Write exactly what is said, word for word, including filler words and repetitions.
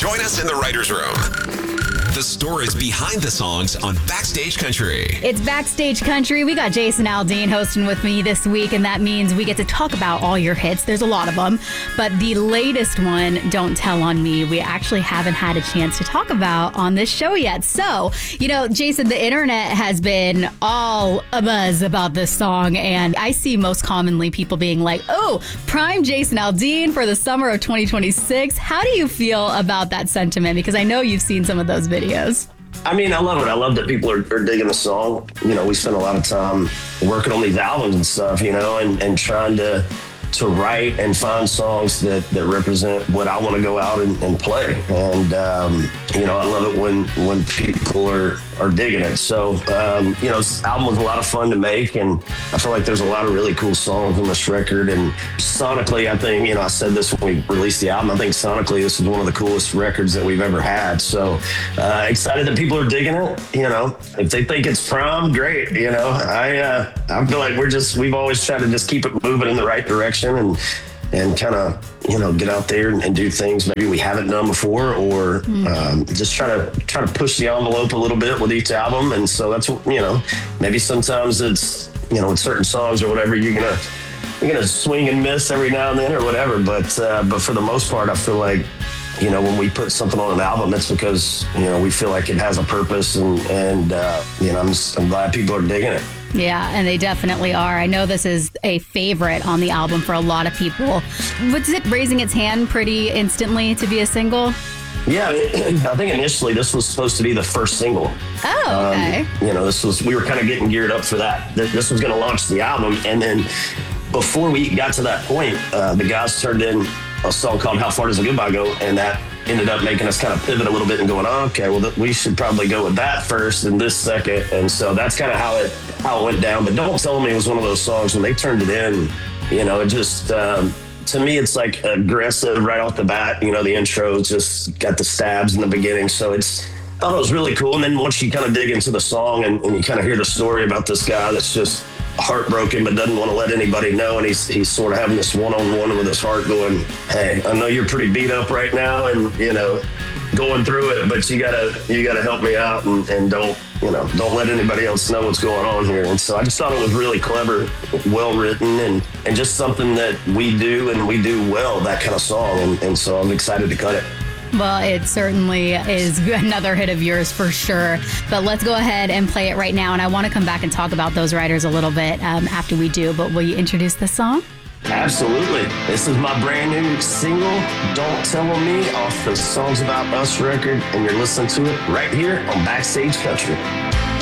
Join us in the writer's room. The stories behind the songs on Backstage Country. It's Backstage Country. We got Jason Aldean hosting with me this week, and that means we get to talk about all your hits. There's a lot of them, but the latest one, Don't Tell on Me, we actually haven't had a chance to talk about on this show yet. So, you know, Jason, the internet has been all abuzz about this song, and I see most commonly people being like, oh, prime Jason Aldean for the summer of twenty twenty-six. How do you feel about that sentiment? Because I know you've seen some of those videos. I mean, I love it. I love that people are, are digging the song. You know, we spend a lot of time working on these albums and stuff, you know, and, and trying to to write and find songs that, that represent what I want to go out and, and play. And, um, you know, I love it when, when people are, are digging it. So, um, you know, this album was a lot of fun to make, and I feel like there's a lot of really cool songs on this record. And sonically, I think, you know, I said this when we released the album, I think sonically this is one of the coolest records that we've ever had. So uh, excited that people are digging it. You know, if they think it's prom, great. You know, I, uh, I feel like we're just, we've always tried to just keep it moving in the right direction and and kind of, you know, get out there and, and do things maybe we haven't done before, or mm. um, just try to try to push the envelope a little bit with each album. And so that's what, you know, maybe sometimes it's, you know, with certain songs or whatever, you're gonna you're gonna swing and miss every now and then or whatever. But uh, but for the most part, I feel like, you know, when we put something on an album, that's because, you know, we feel like it has a purpose, and and uh, you know, I'm just, I'm glad people are digging it. Yeah, and they definitely are. I know this is a favorite on the album for a lot of people. Was it raising its hand pretty instantly to be a single? Yeah, I think initially this was supposed to be the first single. Oh, okay. Um, you know, this was, we were kind of getting geared up for that. This was going to launch the album. And then before we got to that point, uh, the guys turned in a song called How Far Does a Goodbye Go? And that ended up making us kind of pivot a little bit and going, oh, okay, well, th- we should probably go with that first and this second. And so that's kind of how it how it went down. But Don't Tell Me was one of those songs when they turned it in, you know, it just, um, to me, it's like aggressive right off the bat. You know, the intro just got the stabs in the beginning. So it's, I thought it was really cool. And then once you kind of dig into the song and, and you kind of hear the story about this guy that's just heartbroken but doesn't want to let anybody know, and he's he's sort of having this one-on-one with his heart going, hey, I know you're pretty beat up right now and, you know, going through it, but you gotta you gotta help me out, and, and don't, you know, don't let anybody else know what's going on here. And so I just thought it was really clever, well written, and and just something that we do and we do well, that kind of song. And, and so I'm excited to cut it. Well, it certainly is another hit of yours for sure. But let's go ahead and play it right now. And I want to come back and talk about those writers a little bit um, after we do. But will you introduce the song? Absolutely. This is my brand new single, Don't Tell on Me, off the Songs About Us record. And you're listening to it right here on Backstage Country.